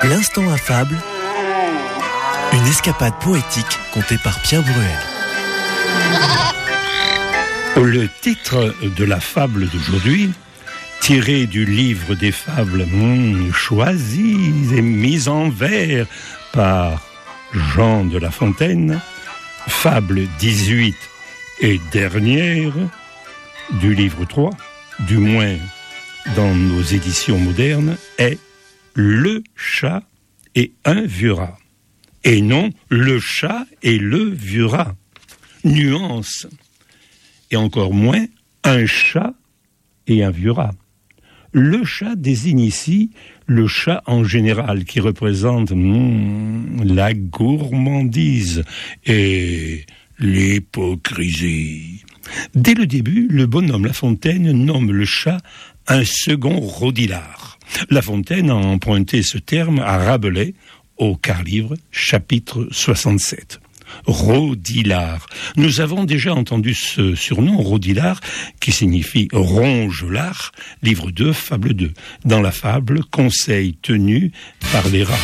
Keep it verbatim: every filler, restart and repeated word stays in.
L'instant affable, une escapade poétique contée par Pierre Bruel. Le titre de la fable d'aujourd'hui, tiré du livre des fables mmh, choisies et mises en vers par Jean de La Fontaine, fable dix-huit et dernière du livre trois, du moins dans nos éditions modernes, est Le chat et un vieux rat. Et non le chat et le vieux rat. Nuance. Et encore moins un chat et un vieux rat. Le chat désigne ici le chat en général qui représente hmm, la gourmandise et l'hypocrisie. Dès le début, le bonhomme La Fontaine nomme le chat un second Rodilard. La Fontaine a emprunté ce terme à Rabelais au quart-livre, chapitre soixante-sept. Rodilard. Nous avons déjà entendu ce surnom, Rodilard, qui signifie rongelard, livre deux, fable deux. Dans la fable, conseil tenu par les rats.